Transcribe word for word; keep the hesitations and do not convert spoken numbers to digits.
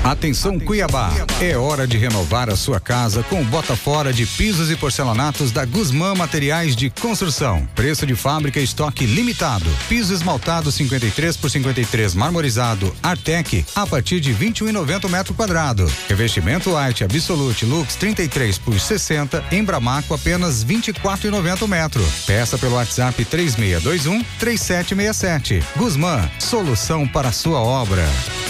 Atenção Cuiabá, é hora de renovar a sua casa com o bota fora de pisos e porcelanatos da Guzmã Materiais de Construção. Preço de fábrica e estoque limitado. Piso esmaltado cinquenta e três por cinquenta e três marmorizado Artec a partir de vinte e um e noventa metro quadrado. Revestimento Art Absolute Lux trinta e três por sessenta em Bramaco apenas vinte e quatro e noventa metro. Peça pelo WhatsApp três seis dois um três sete seis sete. Guzmã, solução para a sua obra.